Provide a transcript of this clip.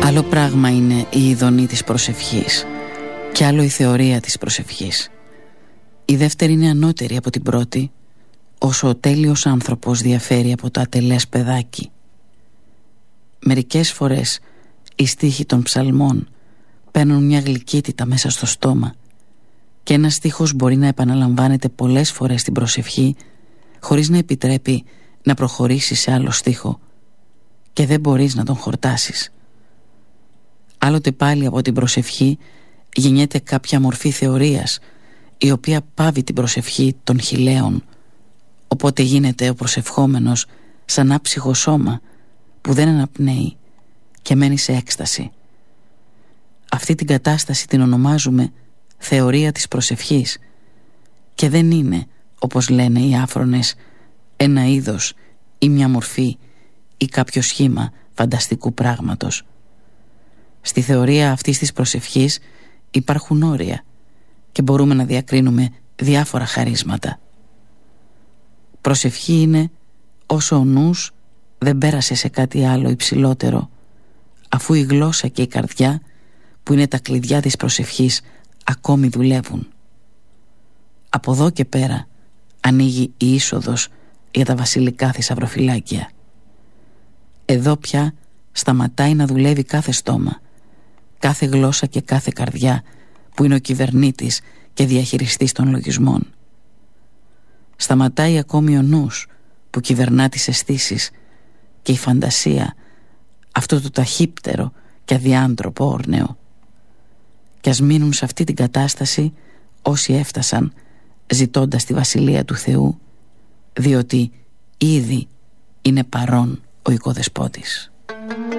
Άλλο πράγμα είναι η ειδονή της προσευχής και άλλο η θεωρία της προσευχής. Η δεύτερη είναι ανώτερη από την πρώτη, όσο ο τέλειος άνθρωπος διαφέρει από το ατελές παιδάκι. Μερικές φορές οι στίχοι των ψαλμών παίρνουν μια γλυκύτητα μέσα στο στόμα και ένας στίχος μπορεί να επαναλαμβάνεται πολλές φορές στην προσευχή χωρίς να επιτρέπει να προχωρήσει σε άλλο στίχο και δεν μπορείς να τον χορτάσεις. Άλλοτε πάλι από την προσευχή γεννιέται κάποια μορφή θεωρίας η οποία πάβει την προσευχή των χιλέων, οπότε γίνεται ο προσευχόμενος σαν άψυχο σώμα που δεν αναπνέει και μένει σε έκσταση. Αυτή την κατάσταση την ονομάζουμε θεωρία της προσευχής και δεν είναι, όπως λένε οι άφρονες, ένα είδος ή μια μορφή ή κάποιο σχήμα φανταστικού πράγματος. Στη θεωρία αυτής της προσευχής υπάρχουν όρια και μπορούμε να διακρίνουμε διάφορα χαρίσματα. Προσευχή είναι όσο ο νους δεν πέρασε σε κάτι άλλο υψηλότερο, αφού η γλώσσα και η καρδιά, που είναι τα κλειδιά της προσευχής, ακόμη δουλεύουν. Από εδώ και πέρα ανοίγει η είσοδος για τα βασιλικά θησαυροφυλάκια. Εδώ πια σταματάει να δουλεύει κάθε στόμα, κάθε γλώσσα και κάθε καρδιά που είναι ο κυβερνήτης και διαχειριστής των λογισμών. Σταματάει ακόμη ο νους που κυβερνά τις αισθήσεις και η φαντασία, αυτό το ταχύπτερο και αδιάντροπο όρνεο. Κι ας μείνουν σε αυτή την κατάσταση όσοι έφτασαν ζητώντας τη βασιλεία του Θεού, διότι ήδη είναι παρόν ο οικοδεσπότης.